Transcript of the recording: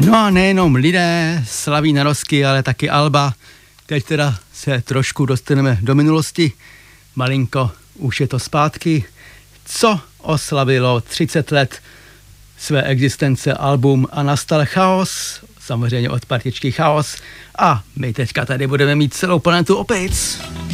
No a nejenom lidé slaví narozky, ale taky Alba. Teď teda se trošku dostaneme do minulosti. Malinko, už je to zpátky. Co oslavilo 30 let své existence album a nastal chaos, samozřejmě od partičky Chaos. A my teďka tady budeme mít celou planetu opic.